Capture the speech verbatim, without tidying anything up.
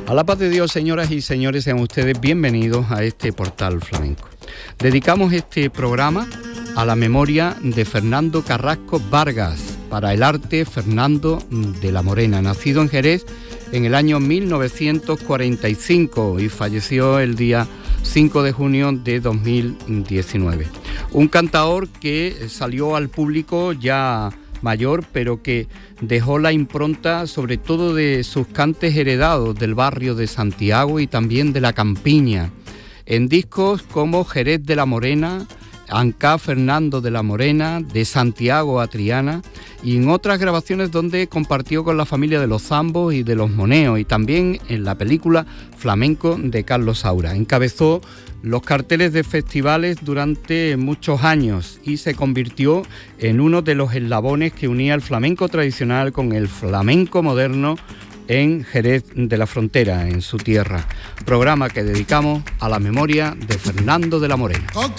A la paz de Dios, señoras y señores, sean ustedes bienvenidos a este portal flamenco. Dedicamos este programa a la memoria de Fernando Carrasco Vargas, para el arte Fernando de la Morena, nacido en Jerez en el año mil novecientos cuarenta y cinco y falleció el día cinco de junio de dos mil diecinueve. Un cantaor que salió al público ya mayor, pero que dejó la impronta sobre todo de sus cantes heredados del barrio de Santiago y también de la campiña, en discos como Jerez de la Morena, Ancá Fernando de la Morena, de Santiago a Triana, y en otras grabaciones donde compartió con la familia de los Zambos y de los Moneos, y también en la película Flamenco de Carlos Saura. Encabezó los carteles de festivales durante muchos años y se convirtió en uno de los eslabones que unía el flamenco tradicional con el flamenco moderno en Jerez de la Frontera, en su tierra. Programa que dedicamos a la memoria de Fernando de la Morena. Con